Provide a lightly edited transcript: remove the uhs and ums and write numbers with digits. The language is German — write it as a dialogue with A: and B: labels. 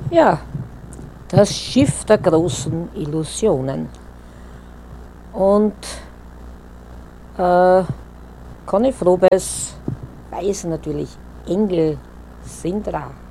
A: Ja, das Schiff der großen Illusionen. Und äh, Conny Frobes weiß natürlich, Engel sind rar.